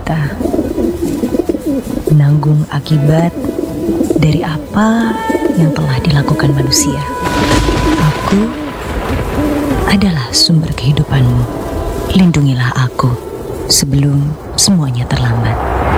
kita, menanggung akibat dari apa yang telah dilakukan manusia. Aku adalah sumber kehidupanmu. Lindungilah aku sebelum semuanya terlambat.